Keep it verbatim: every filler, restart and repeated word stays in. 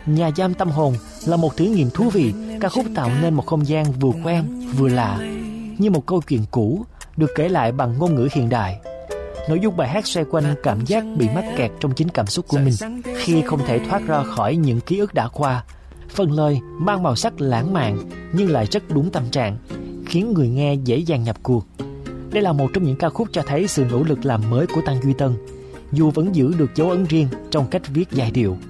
Nhà giam tâm hồn là một thử nghiệm thú vị. Ca khúc tạo nên một không gian vừa quen vừa lạ, như một câu chuyện cũ được kể lại bằng ngôn ngữ hiện đại. Nội dung bài hát xoay quanh cảm giác bị mắc kẹt trong chính cảm xúc của mình khi không thể thoát ra khỏi những ký ức đã qua. Phần lời mang màu sắc lãng mạn nhưng lại rất đúng tâm trạng, khiến người nghe dễ dàng nhập cuộc. Đây là một trong những ca khúc cho thấy sự nỗ lực làm mới của Tăng Duy Tân, dù vẫn giữ được dấu ấn riêng trong cách viết giai điệu.